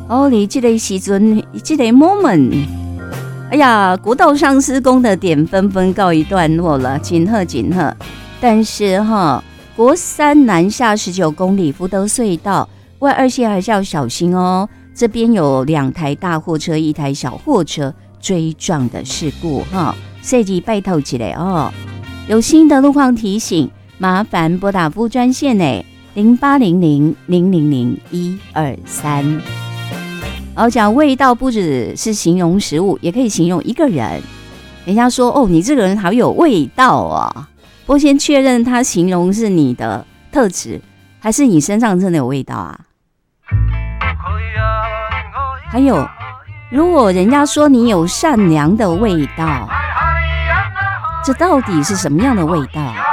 哦，你这个时阵，这个 moment， 哎呀，国道上施工的点纷纷告一段落了，紧贺紧贺。但是哈，国三南下19公里福德隧道外二线还是要小心哦。这边有2台大货车、1台小货车追撞的事故哈，所以拜托起来哦。有新的路况提醒，麻烦拨打服务专线呢，0800-000-123。然后讲味道不只是形容食物，也可以形容一个人。人家说哦，你这个人好有味道啊。不过先确认他形容是你的特质，还是你身上真的有味道啊？还有，如果人家说你有善良的味道，这到底是什么样的味道啊？